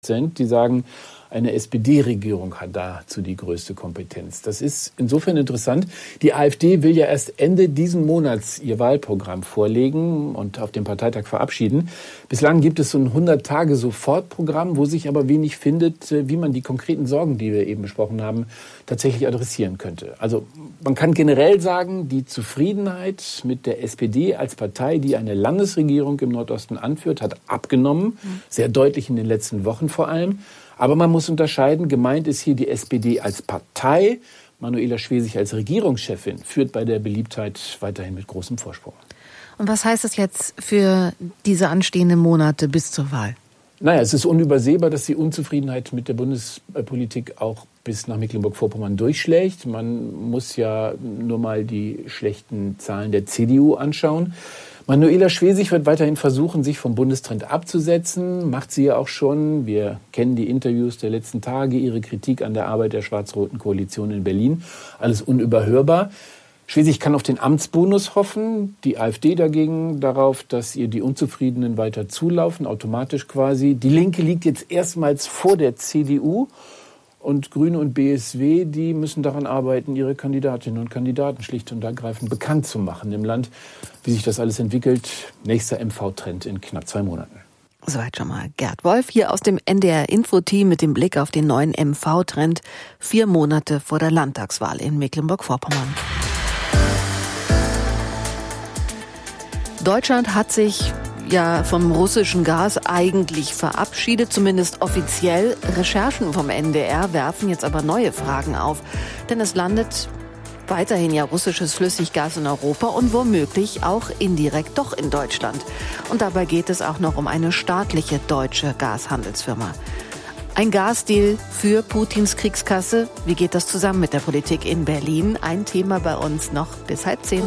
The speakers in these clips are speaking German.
Die sagen, eine SPD-Regierung hat dazu die größte Kompetenz. Das ist insofern interessant. Die AfD will ja erst Ende diesen Monats ihr Wahlprogramm vorlegen und auf dem Parteitag verabschieden. Bislang gibt es so ein 100-Tage-Sofortprogramm, wo sich aber wenig findet, wie man die konkreten Sorgen, die wir eben besprochen haben, tatsächlich adressieren könnte. Also man kann generell sagen, die Zufriedenheit mit der SPD als Partei, die eine Landesregierung im Nordosten anführt, hat abgenommen. Sehr deutlich in den letzten Wochen vor allem. Aber man muss unterscheiden, gemeint ist hier die SPD als Partei. Manuela Schwesig als Regierungschefin führt bei der Beliebtheit weiterhin mit großem Vorsprung. Und was heißt das jetzt für diese anstehenden Monate bis zur Wahl? Naja, es ist unübersehbar, dass die Unzufriedenheit mit der Bundespolitik auch bis nach Mecklenburg-Vorpommern durchschlägt. Man muss ja nur mal die schlechten Zahlen der CDU anschauen. Manuela Schwesig wird weiterhin versuchen, sich vom Bundestrend abzusetzen. Macht sie ja auch schon. Wir kennen die Interviews der letzten Tage, ihre Kritik an der Arbeit der schwarz-roten Koalition in Berlin. Alles unüberhörbar. Schwesig kann auf den Amtsbonus hoffen. Die AfD dagegen darauf, dass ihr die Unzufriedenen weiter zulaufen, automatisch quasi. Die Linke liegt jetzt erstmals vor der CDU. Und Grüne und BSW, die müssen daran arbeiten, ihre Kandidatinnen und Kandidaten schlicht und ergreifend bekannt zu machen im Land. Wie sich das alles entwickelt, nächster MV-Trend in knapp 2 Monaten. Soweit schon mal Gerd Wolf hier aus dem NDR-Info-Team mit dem Blick auf den neuen MV-Trend 4 Monate vor der Landtagswahl in Mecklenburg-Vorpommern. Deutschland hat sich vom russischen Gas eigentlich verabschiedet, zumindest offiziell. Recherchen vom NDR werfen jetzt aber neue Fragen auf, denn es landet weiterhin ja russisches Flüssiggas in Europa und womöglich auch indirekt doch in Deutschland. Und dabei geht es auch noch um eine staatliche deutsche Gashandelsfirma. Ein Gasdeal für Putins Kriegskasse. Wie geht das zusammen mit der Politik in Berlin? Ein Thema bei uns noch bis 9:30.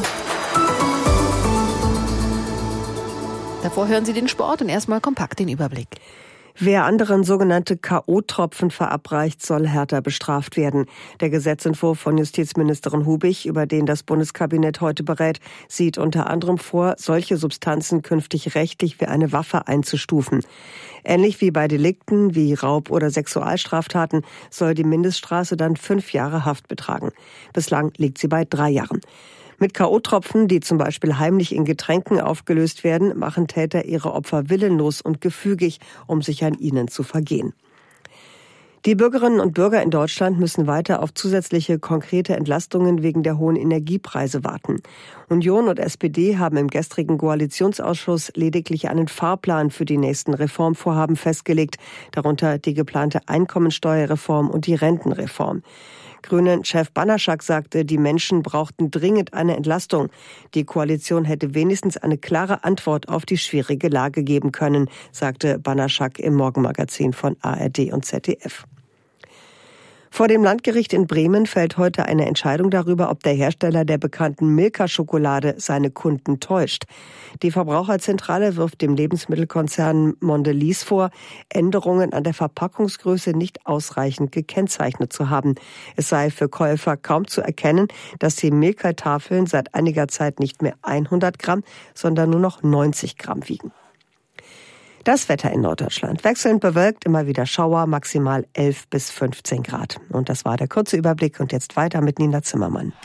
Davor hören Sie den Sport und erstmal kompakt den Überblick. Wer anderen sogenannte K.O.-Tropfen verabreicht, soll härter bestraft werden. Der Gesetzentwurf von Justizministerin Hubig, über den das Bundeskabinett heute berät, sieht unter anderem vor, solche Substanzen künftig rechtlich wie eine Waffe einzustufen. Ähnlich wie bei Delikten wie Raub- oder Sexualstraftaten soll die Mindeststrafe dann 5 Jahre Haft betragen. Bislang liegt sie bei 3 Jahren. Mit K.O.-Tropfen, die zum Beispiel heimlich in Getränken aufgelöst werden, machen Täter ihre Opfer willenlos und gefügig, um sich an ihnen zu vergehen. Die Bürgerinnen und Bürger in Deutschland müssen weiter auf zusätzliche konkrete Entlastungen wegen der hohen Energiepreise warten. Union und SPD haben im gestrigen Koalitionsausschuss lediglich einen Fahrplan für die nächsten Reformvorhaben festgelegt, darunter die geplante Einkommensteuerreform und die Rentenreform. Grünen-Chef Banaschak sagte, die Menschen brauchten dringend eine Entlastung. Die Koalition hätte wenigstens eine klare Antwort auf die schwierige Lage geben können, sagte Banaschak im Morgenmagazin von ARD und ZDF. Vor dem Landgericht in Bremen fällt heute eine Entscheidung darüber, ob der Hersteller der bekannten Milka-Schokolade seine Kunden täuscht. Die Verbraucherzentrale wirft dem Lebensmittelkonzern Mondelez vor, Änderungen an der Verpackungsgröße nicht ausreichend gekennzeichnet zu haben. Es sei für Käufer kaum zu erkennen, dass die Milka-Tafeln seit einiger Zeit nicht mehr 100 Gramm, sondern nur noch 90 Gramm wiegen. Das Wetter in Norddeutschland. Wechselnd bewölkt, immer wieder Schauer, maximal 11 bis 15 Grad. Und das war der kurze Überblick und jetzt weiter mit Nina Zimmermann.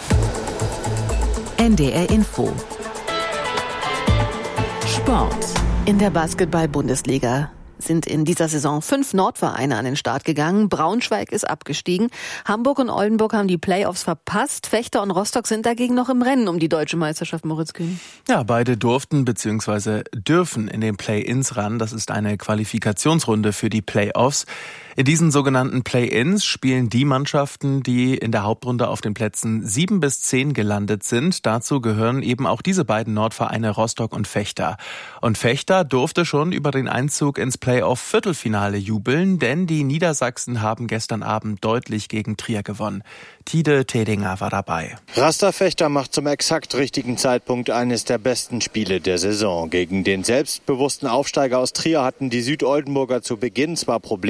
NDR Info. Sport. In der Basketball-Bundesliga sind in dieser Saison 5 Nordvereine an den Start gegangen. Braunschweig ist abgestiegen. Hamburg und Oldenburg haben die Playoffs verpasst. Fechter und Rostock sind dagegen noch im Rennen um die deutsche Meisterschaft, Moritz Kühn. Ja, beide durften bzw. dürfen in den Play-Ins ran. Das ist eine Qualifikationsrunde für die Playoffs. In diesen sogenannten Play-Ins spielen die Mannschaften, die in der Hauptrunde auf den Plätzen 7 bis 10 gelandet sind. Dazu gehören eben auch diese beiden Nordvereine Rostock und Fechter. Und Fechter durfte schon über den Einzug ins Playoff-Viertelfinale jubeln, denn die Niedersachsen haben gestern Abend deutlich gegen Trier gewonnen. Tide Tedinger war dabei. Raster Fechter macht zum exakt richtigen Zeitpunkt eines der besten Spiele der Saison. Gegen den selbstbewussten Aufsteiger aus Trier hatten die Südoldenburger zu Beginn zwar Probleme, fanden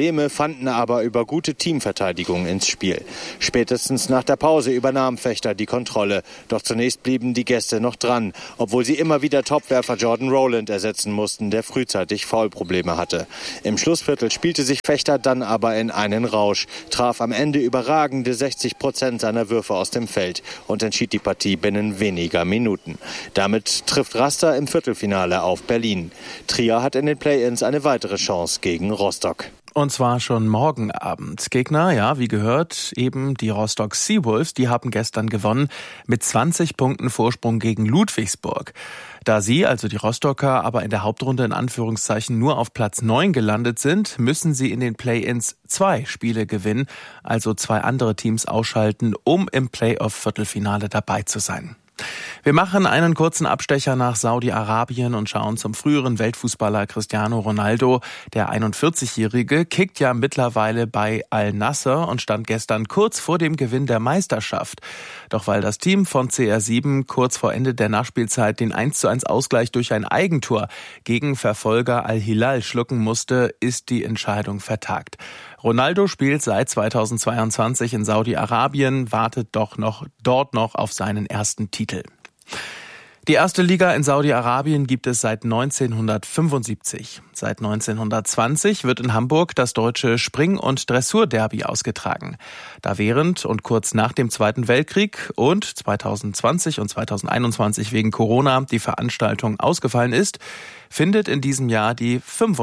fanden aber über gute Teamverteidigung ins Spiel. Spätestens nach der Pause übernahm Fechter die Kontrolle. Doch zunächst blieben die Gäste noch dran, obwohl sie immer wieder Topwerfer Jordan Rowland ersetzen mussten, der frühzeitig Foulprobleme hatte. Im Schlussviertel spielte sich Fechter dann aber in einen Rausch, traf am Ende überragende 60% seiner Würfe aus dem Feld und entschied die Partie binnen weniger Minuten. Damit trifft Raster im Viertelfinale auf Berlin. Trier hat in den Play-ins eine weitere Chance gegen Rostock. Und zwar schon morgen Abend. Gegner, ja, wie gehört, eben die Rostock Seawolves, die haben gestern gewonnen mit 20 Punkten Vorsprung gegen Ludwigsburg. Da sie, also die Rostocker, aber in der Hauptrunde in Anführungszeichen nur auf Platz 9 gelandet sind, müssen sie in den Play-ins 2 Spiele gewinnen, also 2 andere Teams ausschalten, um im Playoff-Viertelfinale dabei zu sein. Wir machen einen kurzen Abstecher nach Saudi-Arabien und schauen zum früheren Weltfußballer Cristiano Ronaldo. Der 41-Jährige kickt ja mittlerweile bei Al-Nassr und stand gestern kurz vor dem Gewinn der Meisterschaft. Doch weil das Team von CR7 kurz vor Ende der Nachspielzeit den 1:1 Ausgleich durch ein Eigentor gegen Verfolger Al-Hilal schlucken musste, ist die Entscheidung vertagt. Ronaldo spielt seit 2022 in Saudi-Arabien, wartet doch dort noch auf seinen ersten Titel. Die erste Liga in Saudi-Arabien gibt es seit 1975. Seit 1920 wird in Hamburg das deutsche Spring- und Dressur-Derby ausgetragen. Da während und kurz nach dem Zweiten Weltkrieg und 2020 und 2021 wegen Corona die Veranstaltung ausgefallen ist, findet in diesem Jahr die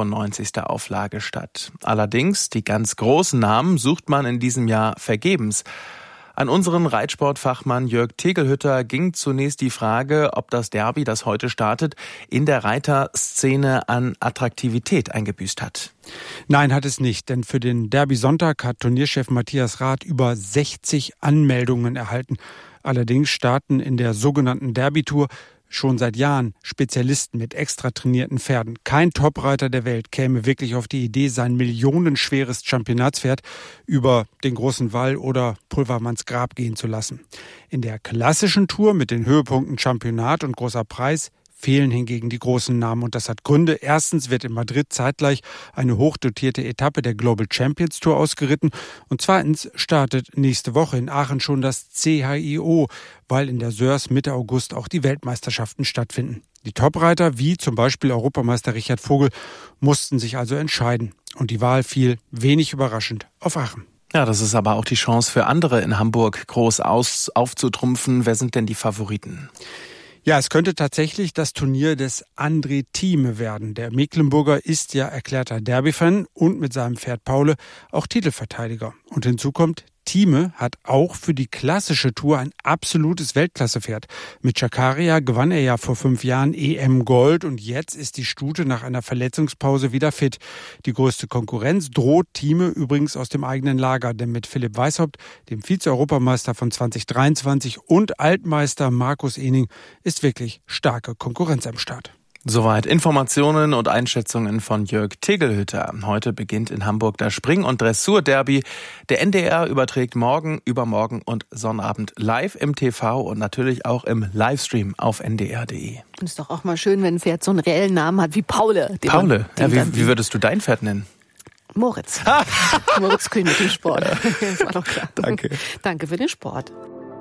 95. Auflage statt. Allerdings, die ganz großen Namen sucht man in diesem Jahr vergebens. An unseren Reitsportfachmann Jörg Tegelhütter ging zunächst die Frage, ob das Derby, das heute startet, in der Reiterszene an Attraktivität eingebüßt hat. Nein, hat es nicht, denn für den Derby-Sonntag hat Turnierchef Matthias Rath über 60 Anmeldungen erhalten. Allerdings starten in der sogenannten Derby-Tour schon seit Jahren Spezialisten mit extra trainierten Pferden. Kein Topreiter der Welt käme wirklich auf die Idee, sein millionenschweres Championatspferd über den Großen Wall oder Pulvermanns Grab gehen zu lassen. In der klassischen Tour mit den Höhepunkten Championat und Großer Preis fehlen hingegen die großen Namen und das hat Gründe. Erstens wird in Madrid zeitgleich eine hochdotierte Etappe der Global Champions Tour ausgeritten und zweitens startet nächste Woche in Aachen schon das CHIO, weil in der Sörs Mitte August auch die Weltmeisterschaften stattfinden. Die Topreiter, wie zum Beispiel Europameister Richard Vogel, mussten sich also entscheiden und die Wahl fiel wenig überraschend auf Aachen. Ja, das ist aber auch die Chance für andere in Hamburg groß aufzutrumpfen. Wer sind denn die Favoriten? Ja, es könnte tatsächlich das Turnier des André Thieme werden. Der Mecklenburger ist ja erklärter Derby-Fan und mit seinem Pferd Paule auch Titelverteidiger. Und hinzu kommt, Thieme hat auch für die klassische Tour ein absolutes Weltklassepferd. Mit Chakaria gewann er ja vor 5 Jahren EM Gold und jetzt ist die Stute nach einer Verletzungspause wieder fit. Die größte Konkurrenz droht Thieme übrigens aus dem eigenen Lager, denn mit Philipp Weishaupt, dem Vize-Europameister von 2023 und Altmeister Markus Ening ist wirklich starke Konkurrenz am Start. Soweit Informationen und Einschätzungen von Jörg Tegelhütter. Heute beginnt in Hamburg das Spring- und Dressur-Derby. Der NDR überträgt morgen, übermorgen und Sonnabend live im TV und natürlich auch im Livestream auf ndr.de. Und ist doch auch mal schön, wenn ein Pferd so einen reellen Namen hat wie Paule. Paule? Ja, wie würdest du dein Pferd nennen? Moritz. Moritz Kühn mit dem Sport. Das war doch klar. Danke. Danke für den Sport.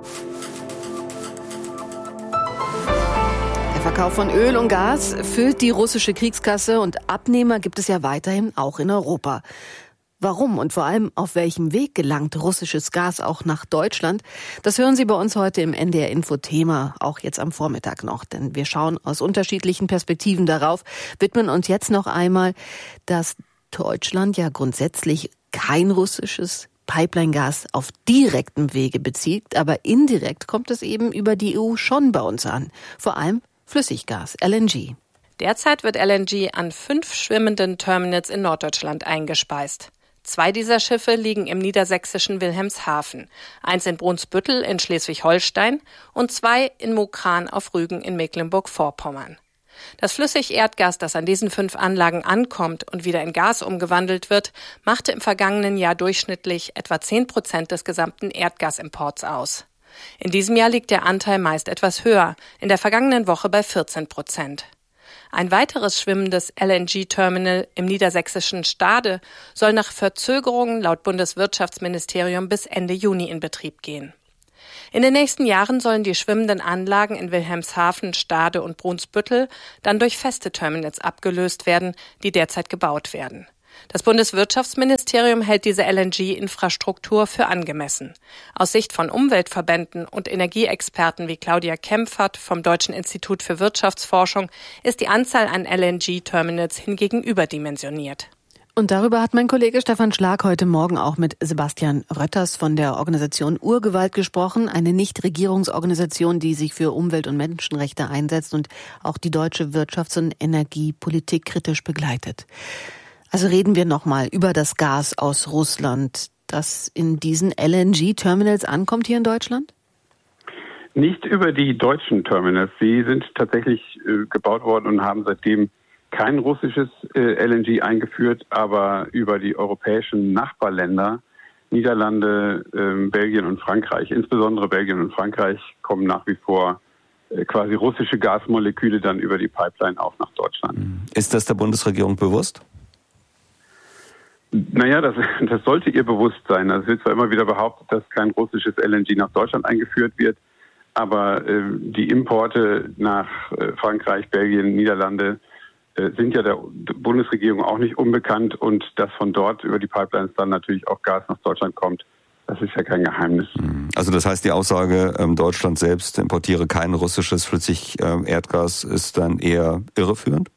Der Verkauf von Öl und Gas füllt die russische Kriegskasse und Abnehmer gibt es ja weiterhin auch in Europa. Warum und vor allem auf welchem Weg gelangt russisches Gas auch nach Deutschland? Das hören Sie bei uns heute im NDR-Info-Thema, auch jetzt am Vormittag noch. Denn wir schauen aus unterschiedlichen Perspektiven darauf, widmen uns jetzt noch einmal, dass Deutschland ja grundsätzlich kein russisches Pipeline-Gas auf direktem Wege bezieht, aber indirekt kommt es eben über die EU schon bei uns an. Vor allem Flüssiggas, LNG. Derzeit wird LNG an 5 schwimmenden Terminals in Norddeutschland eingespeist. 2 dieser Schiffe liegen im niedersächsischen Wilhelmshaven, 1 in Brunsbüttel in Schleswig-Holstein und 2 in Mokran auf Rügen in Mecklenburg-Vorpommern. Das Flüssigerdgas, das an diesen 5 Anlagen ankommt und wieder in Gas umgewandelt wird, machte im vergangenen Jahr durchschnittlich etwa 10% des gesamten Erdgasimports aus. In diesem Jahr liegt der Anteil meist etwas höher, in der vergangenen Woche bei 14%. Ein weiteres schwimmendes LNG-Terminal im niedersächsischen Stade soll nach Verzögerungen laut Bundeswirtschaftsministerium bis Ende Juni in Betrieb gehen. In den nächsten Jahren sollen die schwimmenden Anlagen in Wilhelmshaven, Stade und Brunsbüttel dann durch feste Terminals abgelöst werden, die derzeit gebaut werden. Das Bundeswirtschaftsministerium hält diese LNG-Infrastruktur für angemessen. Aus Sicht von Umweltverbänden und Energieexperten wie Claudia Kempfert vom Deutschen Institut für Wirtschaftsforschung ist die Anzahl an LNG-Terminals hingegen überdimensioniert. Und darüber hat mein Kollege Stefan Schlag heute Morgen auch mit Sebastian Rötters von der Organisation Urgewalt gesprochen, eine Nichtregierungsorganisation, die sich für Umwelt- und Menschenrechte einsetzt und auch die deutsche Wirtschafts- und Energiepolitik kritisch begleitet. Also reden wir nochmal über das Gas aus Russland, das in diesen LNG-Terminals ankommt hier in Deutschland? Nicht über die deutschen Terminals. Sie sind tatsächlich gebaut worden und haben seitdem kein russisches LNG eingeführt, aber über die europäischen Nachbarländer, Niederlande, Belgien und Frankreich, insbesondere Belgien und Frankreich, kommen nach wie vor quasi russische Gasmoleküle dann über die Pipeline auch nach Deutschland. Ist das der Bundesregierung bewusst? Naja, das sollte ihr bewusst sein. Es wird zwar immer wieder behauptet, dass kein russisches LNG nach Deutschland eingeführt wird, aber die Importe nach Frankreich, Belgien, Niederlande sind ja der Bundesregierung auch nicht unbekannt, und dass von dort über die Pipelines dann natürlich auch Gas nach Deutschland kommt, das ist ja kein Geheimnis. Also das heißt, die Aussage, Deutschland selbst importiere kein russisches Flüssig-Erdgas, ist dann eher irreführend?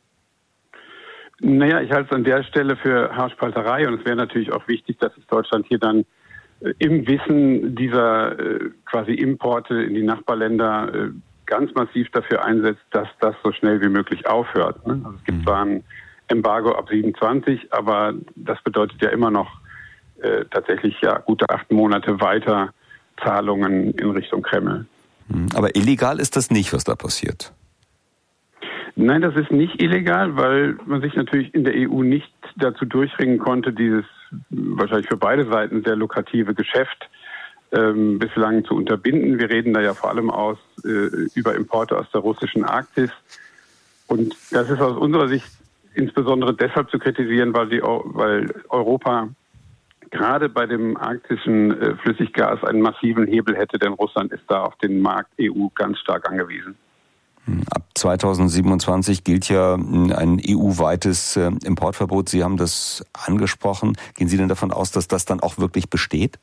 Naja, ich halte es an der Stelle für Haarspalterei, und es wäre natürlich auch wichtig, dass sich Deutschland hier dann im Wissen dieser quasi Importe in die Nachbarländer ganz massiv dafür einsetzt, dass das so schnell wie möglich aufhört. Also es gibt zwar ein Embargo ab 27, aber das bedeutet ja immer noch tatsächlich ja gute 8 Monate weiter Zahlungen in Richtung Kreml. Aber illegal ist das nicht, was da passiert. Nein, das ist nicht illegal, weil man sich natürlich in der EU nicht dazu durchringen konnte, dieses wahrscheinlich für beide Seiten sehr lukrative Geschäft bislang zu unterbinden. Wir reden da ja vor allem über Importe aus der russischen Arktis. Und das ist aus unserer Sicht insbesondere deshalb zu kritisieren, weil Europa gerade bei dem arktischen Flüssiggas einen massiven Hebel hätte, denn Russland ist da auf den Markt EU ganz stark angewiesen. Ab 2027 gilt ja ein EU-weites Importverbot. Sie haben das angesprochen. Gehen Sie denn davon aus, dass das dann auch wirklich besteht?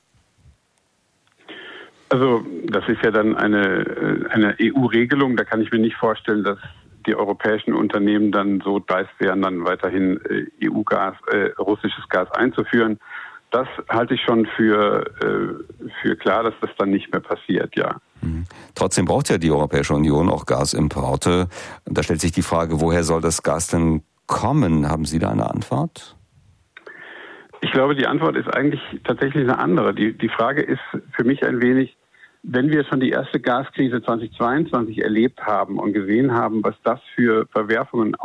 Also das ist ja dann eine EU-Regelung. Da kann ich mir nicht vorstellen, dass die europäischen Unternehmen dann so dreist wären, dann weiterhin EU-Gas, russisches Gas einzuführen. Das halte ich schon für klar, dass das dann nicht mehr passiert, ja. Trotzdem braucht ja die Europäische Union auch Gasimporte. Da stellt sich die Frage, woher soll das Gas denn kommen? Haben Sie da eine Antwort? Ich glaube, die Antwort ist eigentlich tatsächlich eine andere. Die Frage ist für mich ein wenig, wenn wir schon die erste Gaskrise 2022 erlebt haben und gesehen haben, was das für Verwerfungen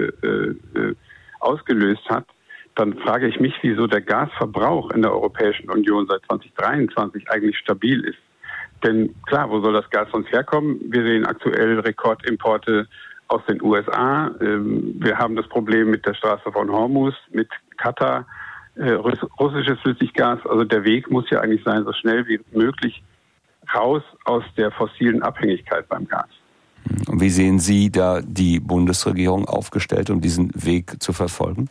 ausgelöst hat, dann frage ich mich, wieso der Gasverbrauch in der Europäischen Union seit 2023 eigentlich stabil ist. Denn klar, wo soll das Gas sonst herkommen? Wir sehen aktuell Rekordimporte aus den USA. Wir haben das Problem mit der Straße von Hormuz, mit Katar, russisches Flüssiggas. Also der Weg muss ja eigentlich sein, so schnell wie möglich raus aus der fossilen Abhängigkeit beim Gas. Und wie sehen Sie da die Bundesregierung aufgestellt, um diesen Weg zu verfolgen?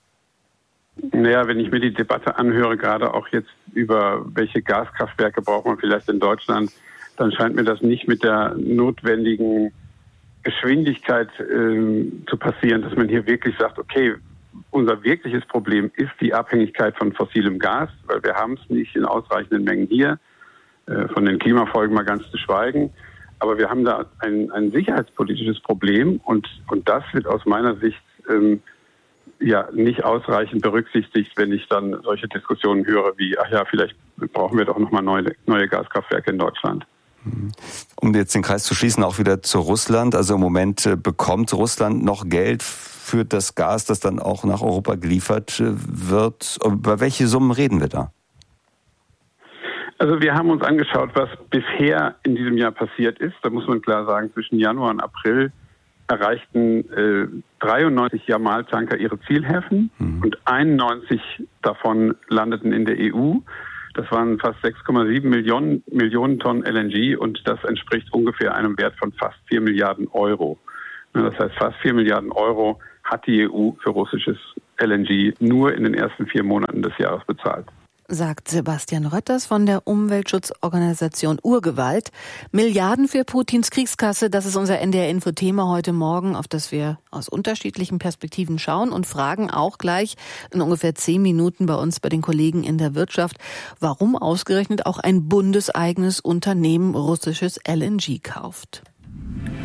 Naja, wenn ich mir die Debatte anhöre, gerade auch jetzt über welche Gaskraftwerke braucht man vielleicht in Deutschland, dann scheint mir das nicht mit der notwendigen Geschwindigkeit zu passieren, dass man hier wirklich sagt, okay, unser wirkliches Problem ist die Abhängigkeit von fossilem Gas, weil wir haben es nicht in ausreichenden Mengen hier, von den Klimafolgen mal ganz zu schweigen. Aber wir haben da ein sicherheitspolitisches Problem, und das wird aus meiner Sicht nicht ausreichend berücksichtigt, wenn ich dann solche Diskussionen höre wie, ach ja, vielleicht brauchen wir doch nochmal neue Gaskraftwerke in Deutschland. Um jetzt den Kreis zu schließen, auch wieder zu Russland. Also im Moment bekommt Russland noch Geld für das Gas, das dann auch nach Europa geliefert wird. Über welche Summen reden wir da? Also wir haben uns angeschaut, was bisher in diesem Jahr passiert ist. Da muss man klar sagen, zwischen Januar und April erreichten 93 Yamal-Tanker ihre Zielhäfen und 91 davon landeten in der EU. Das waren fast 6,7 Millionen Tonnen LNG und das entspricht ungefähr einem Wert von fast 4 Milliarden Euro. Das heißt, fast 4 Milliarden Euro hat die EU für russisches LNG nur in den ersten 4 Monaten des Jahres bezahlt. Sagt Sebastian Rötters von der Umweltschutzorganisation Urgewalt. Milliarden für Putins Kriegskasse, das ist unser NDR-Info-Thema heute Morgen, auf das wir aus unterschiedlichen Perspektiven schauen und fragen auch gleich in ungefähr 10 Minuten bei uns bei den Kollegen in der Wirtschaft, warum ausgerechnet auch ein bundeseigenes Unternehmen russisches LNG kauft.